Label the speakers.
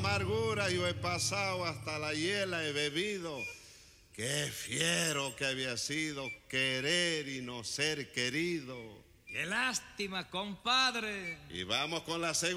Speaker 1: amargura yo he pasado, hasta la hiela he bebido. Qué fiero que había sido querer y no ser querido.
Speaker 2: ¡Qué lástima, compadre!
Speaker 1: Y vamos con la segunda.